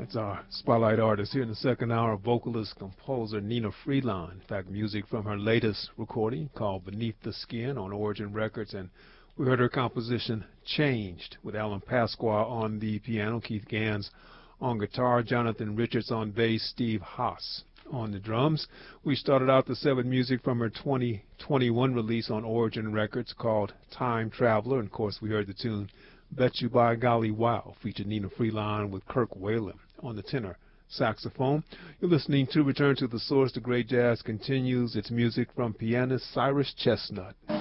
That's our spotlight artist here in the second hour, vocalist, composer Nina Freelon. In fact, music from her latest recording called Beneath the Skin on Origin Records. And we heard her composition Changed with Alan Pasqua on the piano, Keith Gans on guitar, Jonathan Richards on bass, Steve Haas on the drums. We started out the set with music from her 2021 release on Origin Records called Time Traveler. And of course, we heard the tune Bet You By Golly Wow, featured Nina Freelon with Kirk Whalum on the tenor saxophone. You're listening to Return to the Source. The great jazz continues. It's music from pianist Cyrus Chestnut.